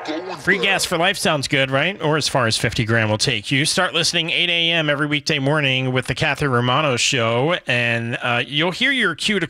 Free gas for life sounds good, right? Or as far as 50 grand will take you. Start listening 8 a.m. every weekday morning with the Catherine Romano Show, and you'll hear your cue to